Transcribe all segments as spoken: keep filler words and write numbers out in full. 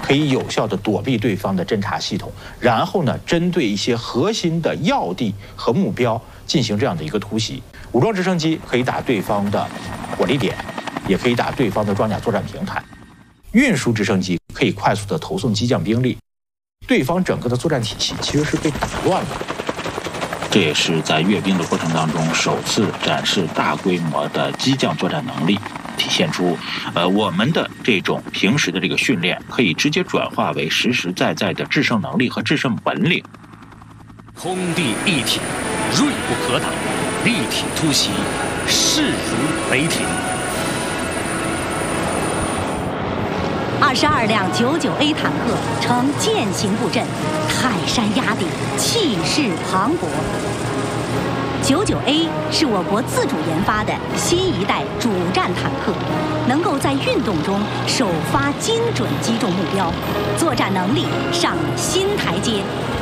可以有效地躲避对方的侦察系统，然后呢，针对一些核心的要地和目标进行这样的一个突袭。武装直升机可以打对方的火力点，也可以打对方的装甲作战平台。运输直升机可以快速地投送机降兵力，对方整个的作战体系其实是被打乱了。这也是在阅兵的过程当中首次展示大规模的机降作战能力，体现出呃我们的这种平时的这个训练可以直接转化为实实在在的制胜能力和制胜本领。 空地一体，锐不可挡，立体突袭，势如雷霆。 二十二辆九九 A 坦克呈剑形布阵，泰山压顶，气势磅礴。九九 A 是我国自主研发的新一代主战坦克，能够在运动中首发精准击中目标，作战能力上了新台阶。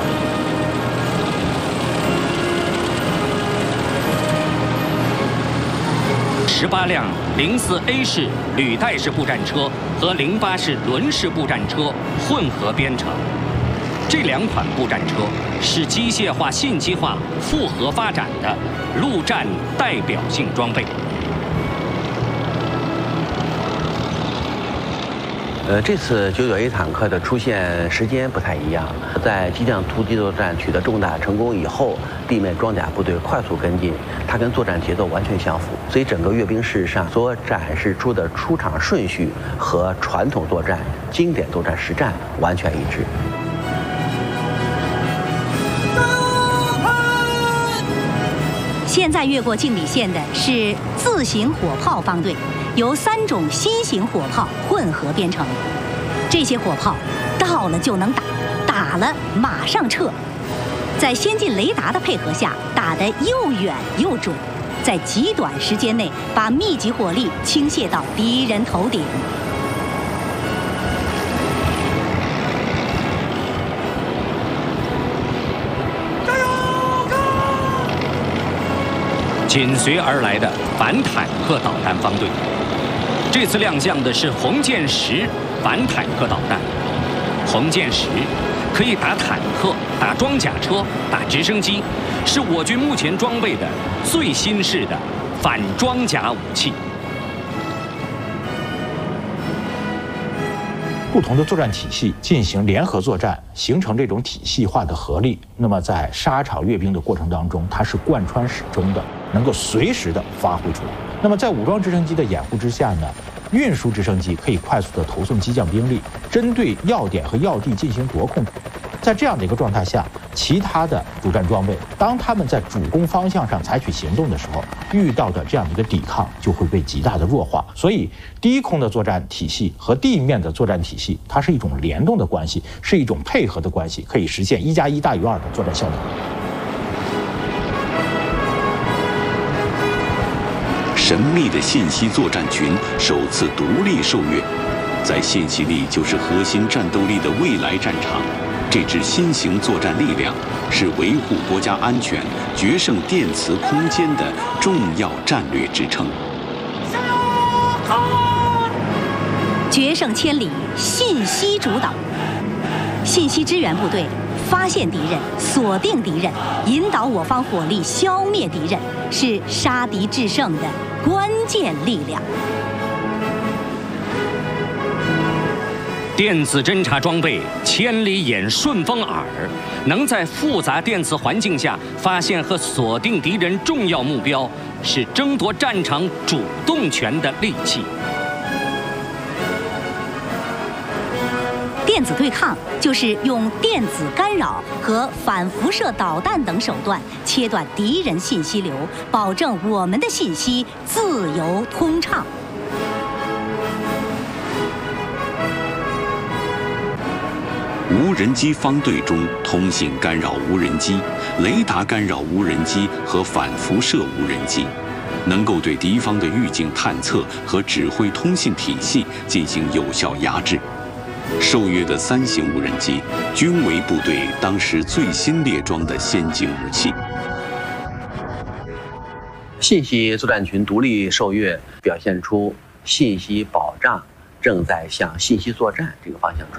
十八辆零四 A 式履带式步战车和零八式轮式步战车混合编成，这两款步战车是机械化、信息化复合发展的陆战代表性装备。 呃，这次九九 A 坦克的出现时间不太一样，在机降突击作战取得重大成功以后，地面装甲部队快速跟进，它跟作战节奏完全相符，所以整个阅兵式上所展示出的出场顺序和传统作战、经典作战实战完全一致。 现在越过敬礼线的是自行火炮方队，由三种新型火炮混合编成。这些火炮到了就能打，打了马上撤。在先进雷达的配合下，打得又远又准，在极短时间内把密集火力倾泻到敌人头顶。 紧随而来的反坦克导弹方队，这次亮相的是红箭十反坦克导弹。红箭十可以打坦克、打装甲车、打直升机，是我军目前装备的最新式的反装甲武器。 不同的作战体系进行联合作战，形成这种体系化的合力。那么在沙场阅兵的过程当中，它是贯穿始终的，能够随时的发挥出来。那么在武装直升机的掩护之下呢，运输直升机可以快速的投送机降兵力，针对要点和要地进行夺控。在这样的一个状态下，其他的主战装备当他们在主攻方向上采取行动的时候，遇到的这样的一个抵抗就会被极大的弱化。所以低空的作战体系和地面的作战体系，它是一种联动的关系，是一种配合的关系，可以实现一加一大于二的作战效能。 神秘的信息作战群首次独立受阅，在信息力就是核心战斗力的未来战场。这支新型作战力量是维护国家安全、决胜电磁空间的重要战略支撑。 决胜千里，信息主导。信息支援部队发现敌人、锁定敌人、引导我方火力消灭敌人，是杀敌制胜的关键力量。 电子侦察装备千里眼、顺风耳，能在复杂电磁环境下发现和锁定敌人重要目标，是争夺战场主动权的利器。 电子对抗就是用电子干扰和反辐射导弹等手段切断敌人信息流，保证我们的信息自由通畅。 无人机方队中，通信干扰无人机、雷达干扰无人机和反辐射无人机，能够对敌方的预警探测和指挥通信体系进行有效压制。受阅的三型无人机均为部队当时最新列装的先进武器。 信息作战群独立受阅，表现出信息保障正在向信息作战这个方向转